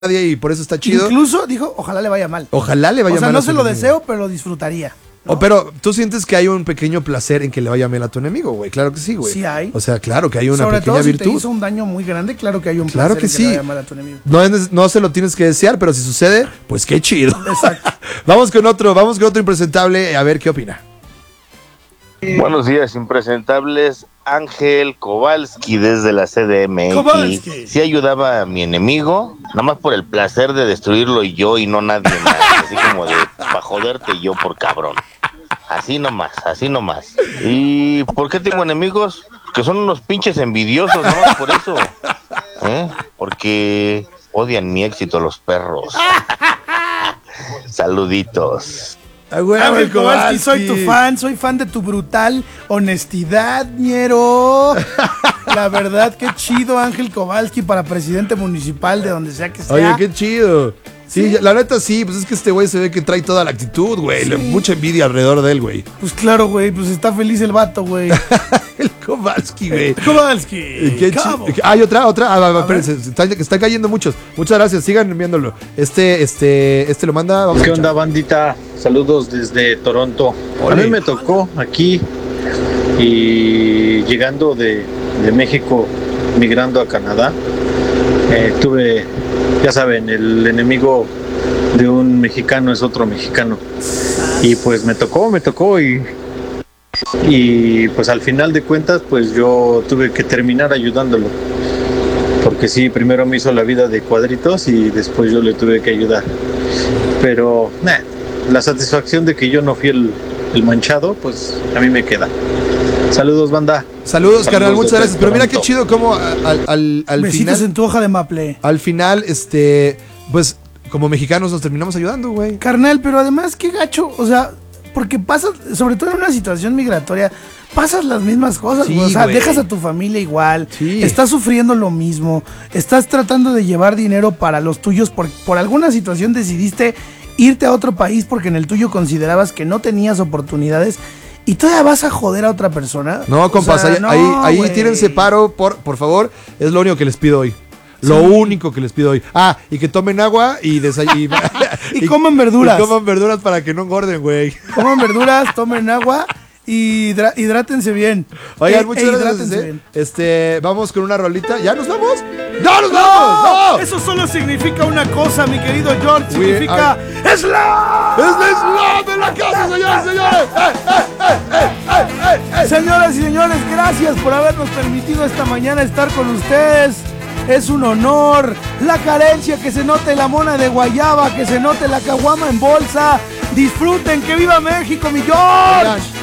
nadie y por eso está chido. Incluso dijo, ojalá le vaya mal. Ojalá le vaya mal. O sea, a no su se lo enemigo. deseo, pero lo disfrutaría. ¿No? Pero tú sientes que hay un pequeño placer en que le vaya mal a tu enemigo, güey. Claro que sí, güey. Sí hay. O sea, claro que hay una Sobre pequeña todo si virtud. te hizo un daño muy grande, claro que hay un Claro placer que en sí. le vaya mal a tu enemigo. No se lo tienes que desear, pero si sucede, pues qué chido. Exacto. Vamos con otro impresentable, a ver qué opina. Buenos días, impresentables. Ángel Kowalski desde la CDMX. Kowalski. Sí ayudaba a mi enemigo, nada más por el placer de destruirlo yo y no nadie más. Así como de para joderte yo por cabrón. Así nomás, así nomás. ¿Y por qué tengo enemigos? Que son unos pinches envidiosos, ¿no? Por eso. Porque odian mi éxito los perros. Saluditos. Ángel Kowalski, soy fan de tu brutal honestidad, ñero. La verdad, qué chido Ángel Kowalski para presidente municipal de donde sea que sea. Oye, qué chido. Sí, la neta sí, pues es que este güey se ve que trae toda la actitud, güey. Sí. Mucha envidia alrededor de él, güy. Pues claro, güey, pues está feliz el vato, güey. El Kowalski, güey. Kowalski. Qué hay otra. Espérense, están cayendo muchos. Muchas gracias, sigan enviándolo. Este lo manda. Vamos ¿Qué onda, bandita? Saludos desde Toronto. Ole. A mí me tocó aquí y llegando de México, migrando a Canadá, tuve, ya saben, el enemigo de un mexicano es otro mexicano. Y pues me tocó y pues al final de cuentas pues yo tuve que terminar ayudándolo. Porque sí, primero me hizo la vida de cuadritos y después yo le tuve que ayudar. Pero la satisfacción de que yo no fui el manchado, pues a mí me queda. Saludos, banda. Saludos, carnal, muchas desde gracias. Pero mira qué Toronto. chido como al Besitos final. en tu hoja de maple. Al final, pues como mexicanos nos terminamos ayudando, güey. Carnal, pero además qué gacho, o sea, porque pasas, sobre todo en una situación migratoria, pasas las mismas cosas, Sí, güey. O sea, güey. dejas a tu familia igual, Sí. estás sufriendo lo mismo, estás tratando de llevar dinero para los tuyos, por alguna situación decidiste irte a otro país porque en el tuyo considerabas que no tenías oportunidades y todavía vas a joder a otra persona. No, compas, O sea, ahí güey. tírense paro, por favor. Es lo único que les pido hoy. Lo único que les pido hoy. Ah, y que tomen agua y desayunen. Y coman verduras. Y coman verduras para que no engorden, güey. Coman verduras, tomen agua y hidrátense bien. Oigan, muchas gracias. hidrátense bien. Vamos con una rolita. ¿Ya nos vamos? ¡No nos vamos! ¡No! Eso solo significa una cosa, mi querido George. We Significa ¡Slam! ¡Es la Slam de la casa, señores, señores! Señoras y señores, gracias por habernos permitido esta mañana estar con ustedes. Es un honor. La carencia, que se note la mona de guayaba, que se note la caguama en bolsa. Disfruten, que viva México, mi George.